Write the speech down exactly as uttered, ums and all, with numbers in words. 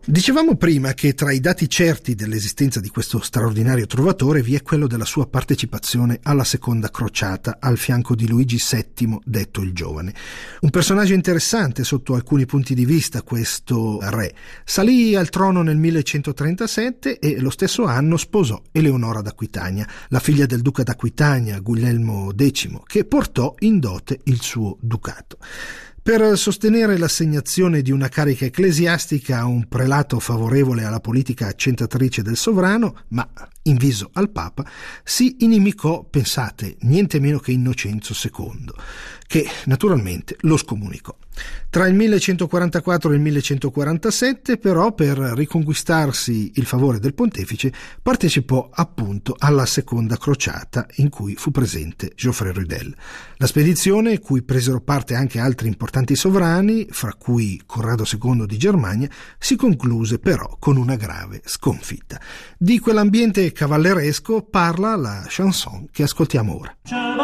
Dicevamo prima che tra i dati certi dell'esistenza di questo straordinario trovatore vi è quello della sua partecipazione alla seconda crociata al fianco di Luigi settimo, detto il Giovane. Un personaggio interessante sotto alcuni punti di vista, questo re. Salì al trono nel millecentotrentasette e lo stesso anno sposò Eleonora d'Aquitania, la figlia del duca d'Aquitania, Guglielmo decimo, che portò in dote il suo ducato. Per sostenere l'assegnazione di una carica ecclesiastica a un prelato favorevole alla politica accentatrice del sovrano, ma inviso al Papa, si inimicò, pensate, niente meno che Innocenzo secondo, che naturalmente lo scomunicò. Tra il millecentoquarantaquattro e il millecentoquarantasette, però, per riconquistarsi il favore del pontefice, partecipò appunto alla seconda crociata in cui fu presente Geoffrey Rudel. La spedizione, cui presero parte anche altri importanti sovrani, fra cui Corrado secondo di Germania, si concluse però con una grave sconfitta. Di quell'ambiente cavalleresco parla la chanson che ascoltiamo ora.